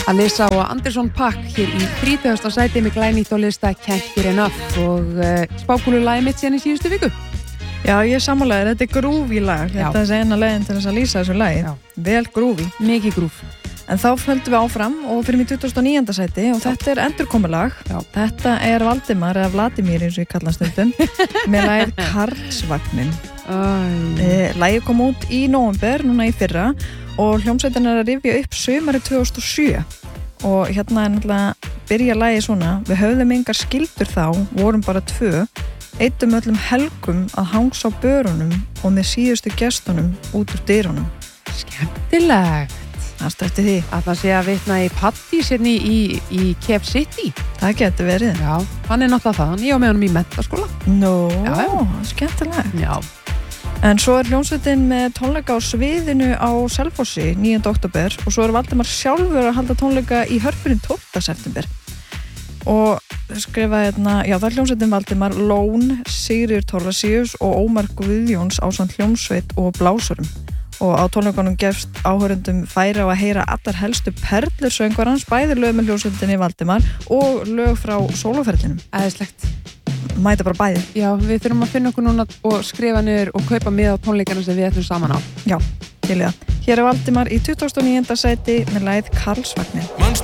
Alissa og Anderson .Paak hér í 30. sæti með glænýtt á lista Can't Get Enough og spákúlulagið mitt síðan í síðustu viku. Já, ég sammálaði, þetta groovy lag. Já. Þetta er eina leiðin til þess að lýsa þessu lagi. Já. Vel groovy. Mikið grúf. En þá höldum við áfram og fyrir í 29. sæti og þetta er endurkomulag. Já. Þetta er Valdimar eða Vladimir eins og ég kalla hann stundum með lagið Karlsvagnin. Lagið kom út í nóvember núna í fyrra og hljómsveitin er að rifja upp sumarið 2007 og hérna er náttúrulega byrja lagið svona: við höfðum engar skyldur þá, vorum bara 2, eyddum öllum helgum að hangsa á börunum og með síðustu gestunum út úr dyrunum. Skemmtilegt. Það eftir því. Að það sé að vitna í Patti sérni í Kev City. Það getur verið. Já, hann er náttúrulega það. Ég á með honum í menntaskóla. Skemmtilegt. Já. En svo er hljómsveitin með tónleika á sviðinu á Selfossi 9. október og svo er Valdimar sjálfur að halda tónleika í Hörpunni 12. september. Og skrifaði hérna, já, það er hljómsveitin Valdimar, Lón, Sigríður Thorlacius og Ómar Guðjóns ásamt hljómsveit og blásurum. Og á tónleikunum gefst áhorfendum færi á að heyra allar helstu perlur söngvarans, bæði lög með hljómsveitinni Valdimar og lög frá sólóferlinum. Æðislegt. Mæta bara bæði. Já, við þurfum að finna okkur núna og skrifa niður og kaupa með á tónleikana sem við ætlum saman á. Já, til í það. Hér er Valdimar í 29. sæti með lagið Karlsvagnin.